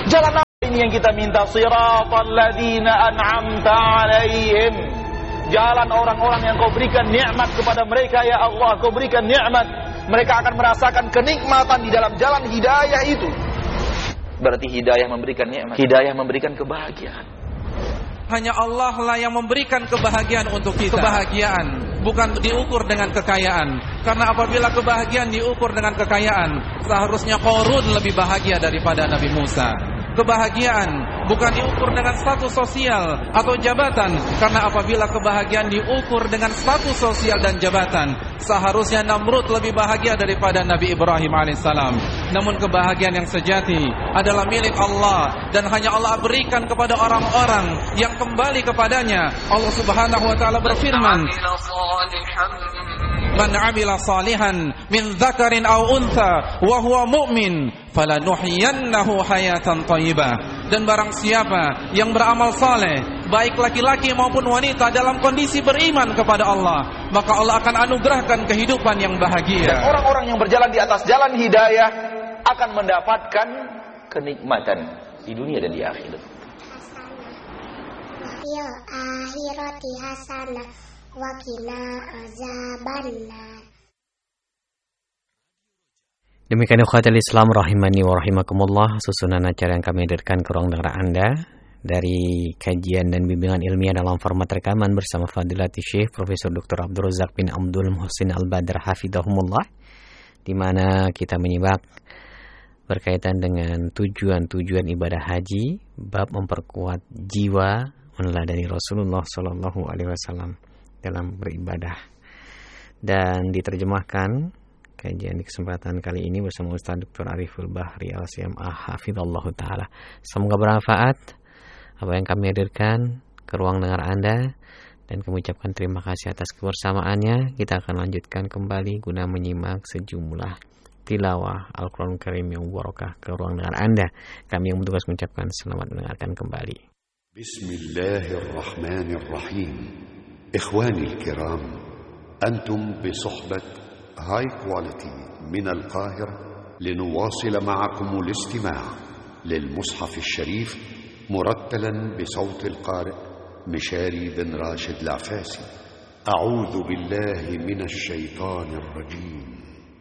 Jalan apa ini yang kita minta? Siratal ladzina an'amta 'alaihim. Jalan orang-orang yang kau berikan nikmat kepada mereka ya Allah. Kau berikan nikmat, mereka akan merasakan kenikmatan di dalam jalan hidayah itu. Berarti hidayah memberikan nikmat, hidayah memberikan kebahagiaan. Hanya Allah lah yang memberikan kebahagiaan untuk kita. Kebahagiaan bukan diukur dengan kekayaan. Karena apabila kebahagiaan diukur dengan kekayaan, seharusnya Qarun lebih bahagia daripada Nabi Musa. Kebahagiaan bukan diukur dengan status sosial atau jabatan. Karena apabila kebahagiaan diukur dengan status sosial dan jabatan, seharusnya Namrud lebih bahagia daripada Nabi Ibrahim alaihissalam. Namun kebahagiaan yang sejati adalah milik Allah, dan hanya Allah berikan kepada orang-orang yang kembali kepadanya. Allah Subhanahu wa taala berfirman, "Man 'amila salihan min dzakarin aw untha wa huwa mu'min falanuhyiyannahu hayatan thayyibah." Dan barang siapa yang beramal saleh, baik laki-laki maupun wanita, dalam kondisi beriman kepada Allah, maka Allah akan anugerahkan kehidupan yang bahagia. Dan orang-orang yang berjalan di atas jalan hidayah akan mendapatkan kenikmatan di dunia dan di akhirat. Fil akhirati hasanah wa qina azabannar. Demikian ikhwatul Islam rahimani wa rahimakumullah, susunan acara yang kami hadirkan ke ruang dengar Anda dari kajian dan bimbingan ilmiah dalam format rekaman bersama Fadilatul Syekh Profesor Dr. Abdul Razak bin Abdul Muhsin Al-Badr hafizahumullah, di mana kita menyimak berkaitan dengan tujuan-tujuan ibadah haji, bab memperkuat jiwa meneladani Rasulullah sallallahu alaihi wasallam dalam beribadah. Dan diterjemahkan kajian di kesempatan kali ini bersama Ustaz Dr. Ariful Bahri Al-Siyamah hafizallahu taala. Semoga bermanfaat apa yang kami hadirkan ke ruang dengar Anda, dan kami ucapkan terima kasih atas kebersamaannya. Kita akan lanjutkan kembali guna menyimak sejumlah tilawah Al-Quran Karim yang barakah ke ruang dengar Anda. Kami yang bertugas mengucapkan selamat mendengarkan kembali. Bismillahirrahmanirrahim. Ikhwanil kiram, antum bisuhbat high quality من القاهرة لنواصل معكم الاستماع للمصحف الشريف مرتلا بصوت القارئ مشاري بن راشد العفاسي. أعوذ بالله من الشيطان الرجيم.